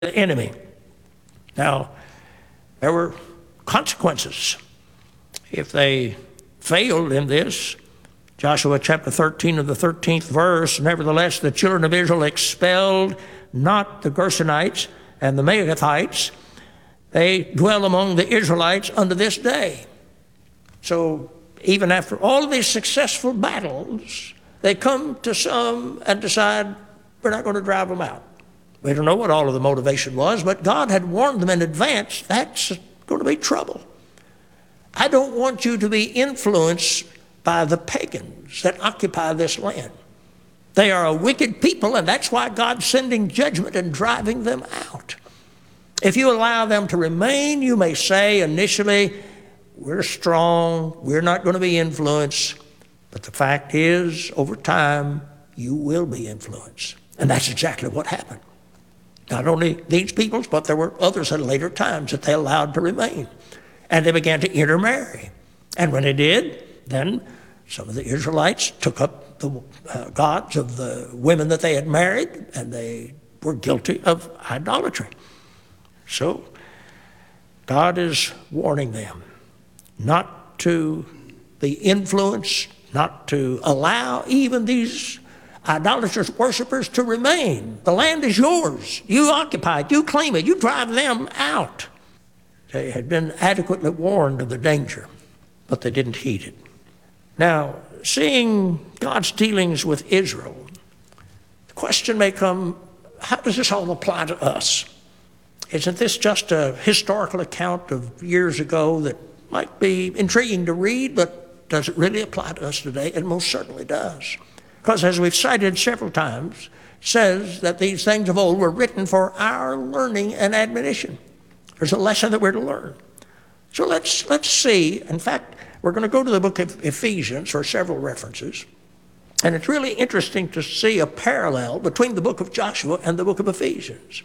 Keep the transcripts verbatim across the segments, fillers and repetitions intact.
the enemy. Now, there were consequences if they failed in this. Joshua chapter thirteen of the thirteenth verse, nevertheless the children of Israel expelled not the Gershonites and the Megathites. They dwell among the Israelites unto this day. So even after all of these successful battles, they come to some and decide, we're not going to drive them out. We don't know what all of the motivation was, but God had warned them in advance, that's going to be trouble. I don't want you to be influenced by the pagans that occupy this land. They are a wicked people, and that's why God's sending judgment and driving them out. If you allow them to remain, you may say initially, we're strong, we're not going to be influenced. But the fact is, over time, you will be influenced. And that's exactly what happened. Not only these peoples, but there were others at later times that they allowed to remain. And they began to intermarry. And when they did, then some of the Israelites took up the uh, gods of the women that they had married, and they were guilty of idolatry. So God is warning them not to be influenced, not to allow even these idolatrous worshipers to remain. The land is yours. You occupy it. You claim it. You drive them out. They had been adequately warned of the danger, but they didn't heed it. Now, seeing God's dealings with Israel, the question may come, how does this all apply to us? Isn't this just a historical account of years ago that might be intriguing to read, but does it really apply to us today? It most certainly does. Because as we've cited several times, it says that these things of old were written for our learning and admonition. There's a lesson that we're to learn. So let's, let's see. In fact, we're going to go to the book of Ephesians for several references. And it's really interesting to see a parallel between the book of Joshua and the book of Ephesians.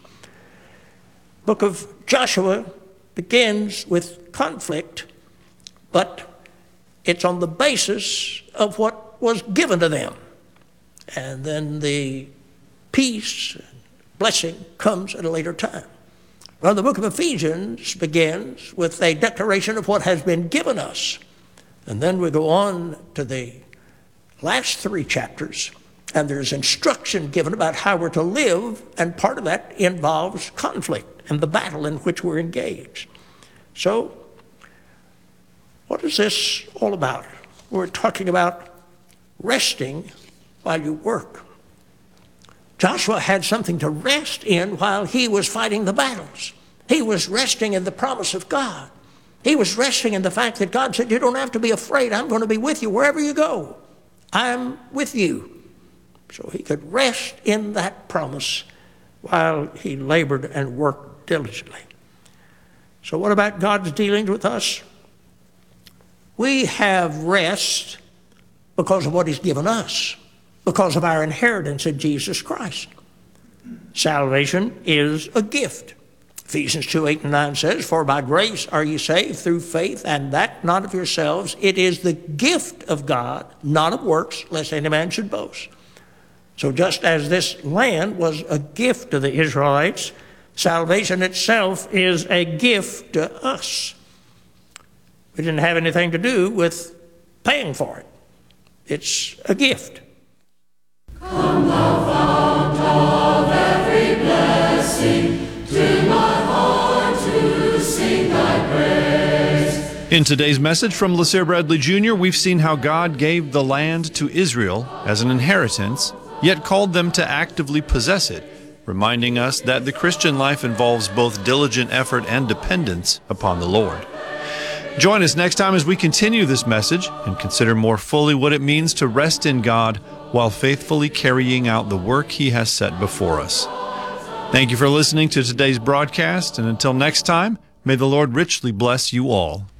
The book of Joshua begins with conflict, but it's on the basis of what was given to them. And then the peace and blessing comes at a later time. Well, the book of Ephesians begins with a declaration of what has been given us. And then we go on to the last three chapters, and there's instruction given about how we're to live, and part of that involves conflict and the battle in which we're engaged. So, what is this all about? We're talking about resting while you work. Joshua had something to rest in while he was fighting the battles. He was resting in the promise of God. He was resting in the fact that God said, you don't have to be afraid. I'm going to be with you wherever you go. I'm with you. So he could rest in that promise while he labored and worked diligently. So what about God's dealings with us? We have rest because of what he's given us, because of our inheritance in Jesus Christ. Salvation is a gift. Ephesians two, eight and nine says, for by grace are ye saved through faith, and that not of yourselves. It is the gift of God, not of works, lest any man should boast. So just as this land was a gift to the Israelites, salvation itself is a gift to us. We didn't have anything to do with paying for it. It's a gift. Come thou fount of every blessing, tune my heart to sing thy praise. In today's message from LaSalle Bradley Junior, we've seen how God gave the land to Israel as an inheritance, yet called them to actively possess it, reminding us that the Christian life involves both diligent effort and dependence upon the Lord. Join us next time as we continue this message and consider more fully what it means to rest in God while faithfully carrying out the work he has set before us. Thank you for listening to today's broadcast, and until next time, may the Lord richly bless you all.